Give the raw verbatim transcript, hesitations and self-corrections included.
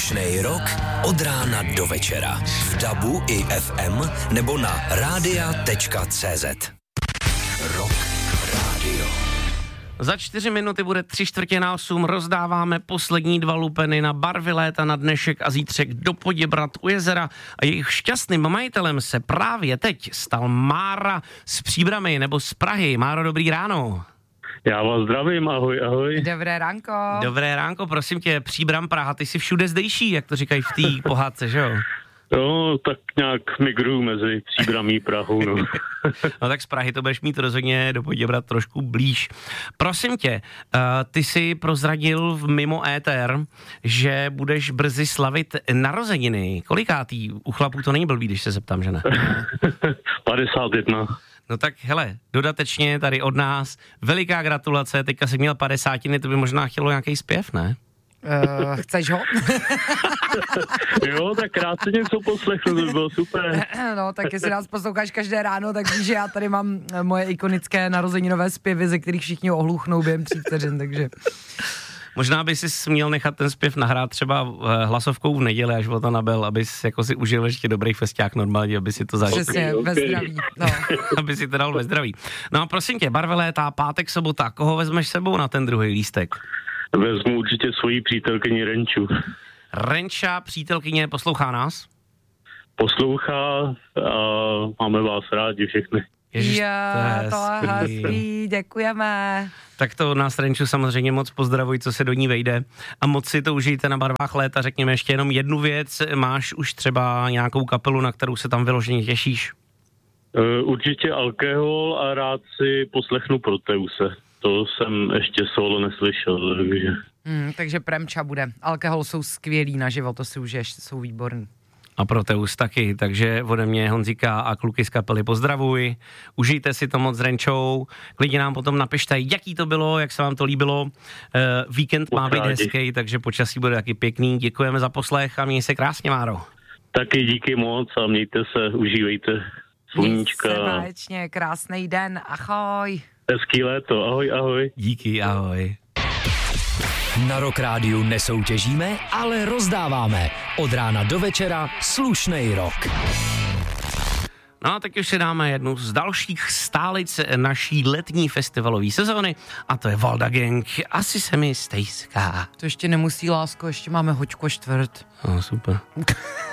Slušnej rok od rána do večera. V dabu i ef em nebo na rádia tečka cé zet. Rock Radio. Za čtyři minuty bude tři čtvrtě na osm, rozdáváme poslední dva lupeny na barvy léta na dnešek a zítřek do Poděbrad u jezera a jejich šťastným majitelem se právě teď stal Mára z Příbrami nebo z Prahy. Máro, dobrý ráno. Já vás zdravím, ahoj, ahoj. Dobré ránko. Dobré ránko, prosím tě, Příbram, Praha, ty jsi všude zdejší, jak to říkají v té pohádce, že jo? No, tak nějak migruju mezi Příbramí Prahou, no. No tak z Prahy to budeš mít rozhodně do Poděbrad trošku blíž. Prosím tě, uh, ty jsi prozradil v mimo éter, že budeš brzy slavit narozeniny. Kolikátý? U chlapů to není blbý, když se zeptám, že ne? padesát jedna. No tak hele, dodatečně tady od nás veliká gratulace, teďka jsi měl padesátiny, to by možná chtělo nějaký zpěv, ne? Uh, chceš ho? Jo, tak rád si něco poslechnu, to by bylo super. No, tak jestli nás posloucháš každé ráno, tak víš, že já tady mám moje ikonické narozeninové zpěvy, ze kterých všichni ohluchnou během tří vteřin, takže... Možná by si měl nechat ten zpěv nahrát třeba hlasovkou v neděli, až o to nabel, abys jako si užil ještě dobrý festiák normálně, aby si to zažil. Přesně, okay, ve okay. zdraví. No. Aby si to dal ve zdraví. No a prosím tě, barvy léta, pátek, sobota, koho vezmeš sebou na ten druhý lístek? Vezmu určitě svoji přítelkyni Renču. Renča, přítelkyně, poslouchá nás? Poslouchá a máme vás rádi všechny. Ježiš, jo, to je hezký, děkujeme. Tak to od nás, Renču, samozřejmě moc pozdravuj, co se do ní vejde. A moc si to užijte na barvách léta. Řekněme ještě jenom jednu věc. Máš už třeba nějakou kapelu, na kterou se tam vyloženě těšíš? Uh, určitě Alkohol a rád si poslechnu Proteuse. To jsem ještě solo neslyšel, takže... Hmm, takže Premča bude. Alkohol jsou skvělý na život, to si užiješ, jsou výborný. A Proteus taky, takže ode mě Honzíka a kluky z kapely pozdravuj, užijte si to moc s Renčou, klidně nám potom napište, jaký to bylo, jak se vám to líbilo, uh, víkend má být hezký, takže počasí bude taky pěkný, děkujeme za poslech a měj se krásně, Máro. Taky díky moc a mějte se, užívejte sluníčka. Měj se báječně, krásný den, ahoj. Hezký léto, ahoj, ahoj. Díky, ahoj. Na Rock Rádiu nesoutěžíme, ale rozdáváme. Od rána do večera slušnej rok. No a teď už si dáme jednu z dalších stálic naší letní festivalové sezóny a to je Valda Gang. Asi se mi stejská. To ještě nemusí, lásko, ještě máme hoďku čtvrt. No, super.